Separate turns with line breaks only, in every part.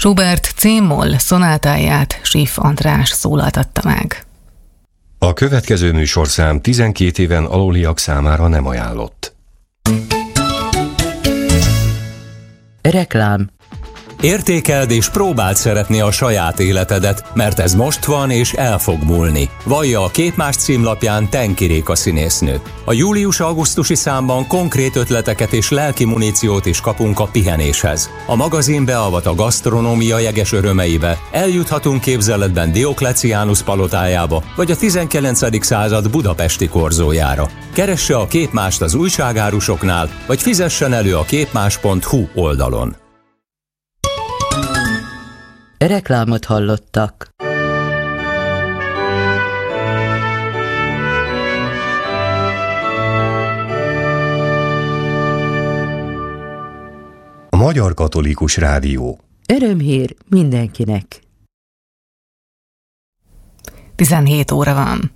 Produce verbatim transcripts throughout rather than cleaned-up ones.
Schubert C-moll szonátáját Schiff András szólaltatta meg.
A következő műsorszám tizenkét éven aluliak számára nem ajánlott.
Reklám.
Értékeld és próbáld szeretni a saját életedet, mert ez most van és el fog múlni. Vallja a Képmás címlapján Tenki Réka színésznő. A július-augusztusi számban konkrét ötleteket és lelki muníciót is kapunk a pihenéshez. A magazin beavat a gasztronómia jeges örömeibe, eljuthatunk képzeletben Diokleciánus palotájába, vagy a tizenkilencedik század budapesti korzójára. Keresse a Képmást az újságárusoknál, vagy fizessen elő a képmás pont hu oldalon.
Reklámot hallottak.
A Magyar Katolikus Rádió.
Örömhír mindenkinek.
tizenhét óra van.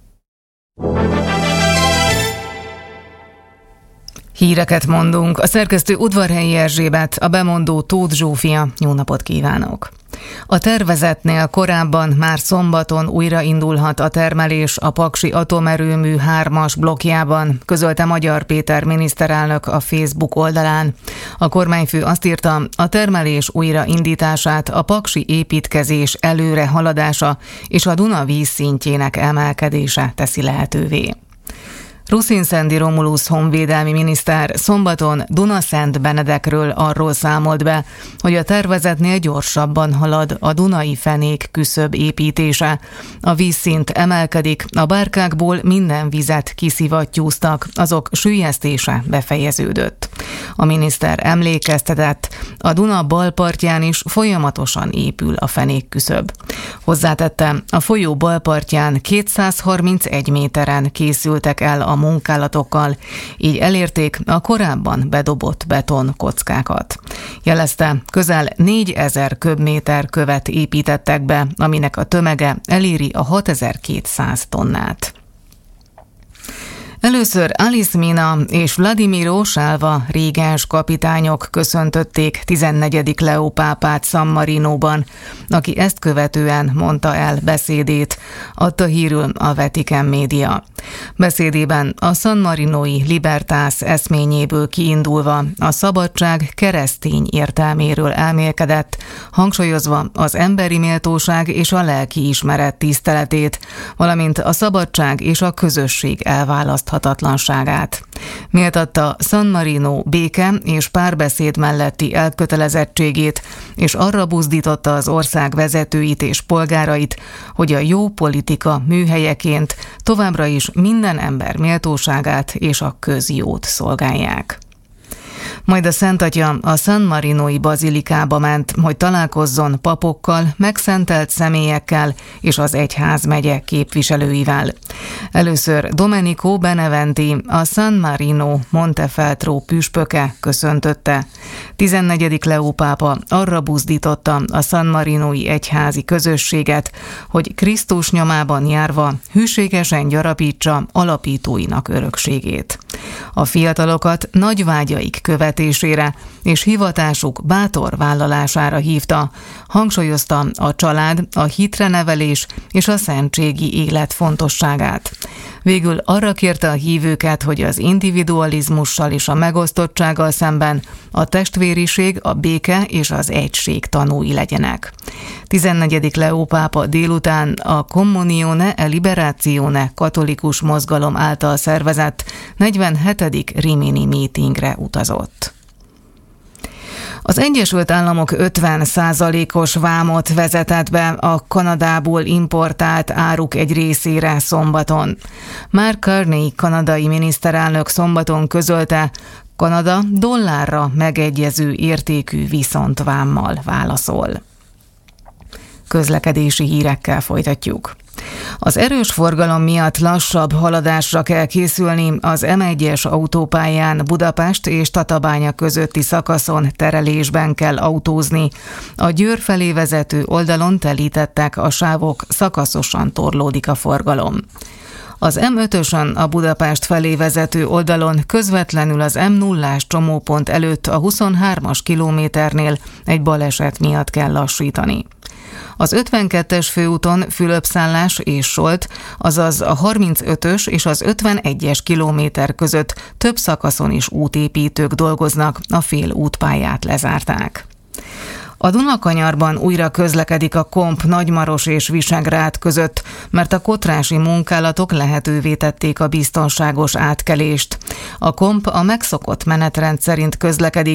Híreket mondunk. A szerkesztő Udvarhelyi Erzsébet, a bemondó Tóth Zsófia. Jó napot kívánok! A tervezetnél korábban már szombaton újraindulhat a termelés a Paksi atomerőmű hármas blokkjában, közölte Magyar Péter miniszterelnök a Facebook oldalán. A kormányfő azt írta, a termelés újraindítását a paksi építkezés előre haladása és a Duna vízszintjének emelkedése teszi lehetővé. Ruszin-Szendi Romulusz honvédelmi miniszter szombaton Dunaszent Benedekről arról számolt be, hogy a tervezetnél gyorsabban halad a Dunai fenék küszöb építése. A vízszint emelkedik, a bárkákból minden vizet kiszivattyúztak, azok süllyesztése befejeződött. A miniszter emlékeztetett, a Duna bal partján is folyamatosan épül a fenék küszöb. Hozzátette, a folyó bal partján kétszázharmincegy méteren készültek el a munkálatokkal, így elérték a korábban bedobott beton kockákat. Jelezte, közel négyezer köbméter követ építettek be, aminek a tömege eléri a hatezer-kétszáz tonnát. Először Alice Mina és Vladimiro Sálva régens kapitányok köszöntötték tizennegyedik Leó pápát San Marinóban, aki ezt követően mondta el beszédét, adta hírül a Vatican média. Beszédében a San Marinói Libertas eszményéből kiindulva a szabadság keresztény értelméről elmélkedett, hangsúlyozva az emberi méltóság és a lelki ismeret tiszteletét, valamint a szabadság és a közösség elválaszthatatlanságát. Méltatta San Marino béke és párbeszéd melletti elkötelezettségét, és arra buzdította az ország vezetőit és polgárait, hogy a jó politika műhelyeként továbbra is minden ember méltóságát és a közjót szolgálják. Majd a Szentatya a San Marinói bazilikába ment, hogy találkozzon papokkal, megszentelt személyekkel és az egyházmegye képviselőivel. Először Domenico Beneventi, a San Marino Montefeltro püspöke köszöntötte. tizennegyedik Leó pápa arra buzdította a San Marinói egyházi közösséget, hogy Krisztus nyomában járva hűségesen gyarapítsa alapítóinak örökségét. A fiatalokat nagy vágyaik követésére és hivatásuk bátor vállalására hívta, hangsúlyozta a család, a hitre nevelés és a szentségi élet fontosságát. Végül arra kérte a hívőket, hogy az individualizmussal és a megosztottsággal szemben a testvériség, a béke és az egység tanúi legyenek. tizennegyedik Leó pápa délután a Communione e Liberazione katolikus mozgalom által szervezett negyvenhetedik Rimini meetingre utazott. Az Egyesült Államok ötven százalékos vámot vezetett be a Kanadából importált áruk egy részére szombaton. Mark Carney kanadai miniszterelnök szombaton közölte, Kanada dollárra megegyező értékű viszontvámmal válaszol. Közlekedési hírekkel folytatjuk. Az erős forgalom miatt lassabb haladásra kell készülni az em egyes autópályán Budapest és Tatabánya közötti szakaszon terelésben kell autózni. A Győr felé vezető oldalon telítettek a sávok, szakaszosan torlódik a forgalom. Az em ötösön a Budapest felé vezető oldalon közvetlenül az em nullás csomópont előtt a huszonhármas kilométernél egy baleset miatt kell lassítani. Az ötvenkettes főúton Fülöp-szállás és Solt, azaz a harmincötös és az ötvenegyes kilométer között több szakaszon is útépítők dolgoznak, a fél útpályát lezárták. A Dunakanyarban újra közlekedik a Komp Nagymaros és Visegrád között, mert a kotrási munkálatok lehetővé tették a biztonságos átkelést. A Komp a megszokott menetrend szerint közlekedik,